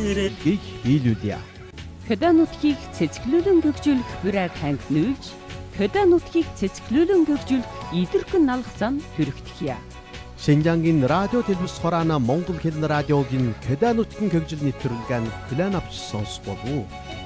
гийг биелүүлье. Хөдөө нутгийг цэцгэлүүлэн гөгжүүлэх бүрээр ханг нүүлж, хөдөө нутгийг цэцгэлүүлэн гөгжүүлэх идэрхэн налгацаа хүрэгдэхье. Шинжангийн радио телевиз хораана Монгол хэлний радиогийн хөдөө нутгийн хөгжил нэвтрүүлгэн клан авч сонсох болов уу?